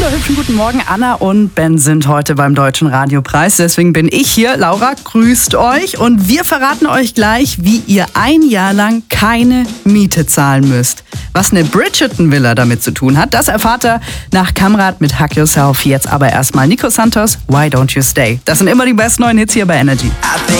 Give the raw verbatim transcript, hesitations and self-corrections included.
wunderhübschen guten Morgen. Anna und Ben sind heute beim Deutschen Radiopreis. Deswegen bin ich hier. Laura grüßt euch und wir verraten euch gleich, wie ihr ein Jahr lang keine Miete zahlen müsst. Was eine Bridgerton-Villa damit zu tun hat, das erfahrt ihr nach Kamrat mit Hug Yourself. Jetzt aber erstmal Nico Santos, Why Don't You Stay? Das sind immer die besten neuen Hits hier bei Energy.